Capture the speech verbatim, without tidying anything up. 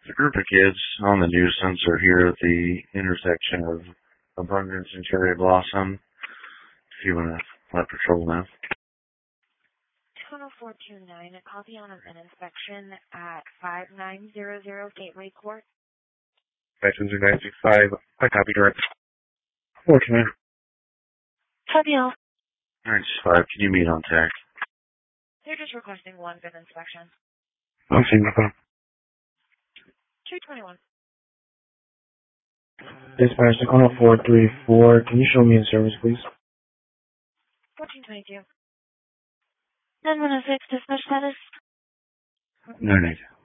A group of kids on the nuisance are here at the intersection of Abundance and Cherry Blossom. If you want to let patrol know. two oh four two nine, a copy on an inspection at five nine zero zero Gateway Court. Passenger nine six five, I copy direct. four two nine. Copy all. nine six five, can you meet on tech? They're just requesting one good inspection. I'll see my phone. two twenty-one. Dispatch to Call four three four. Can you show me in service, please? fourteen twenty-two. nine one oh six, dispatch status. nine eight.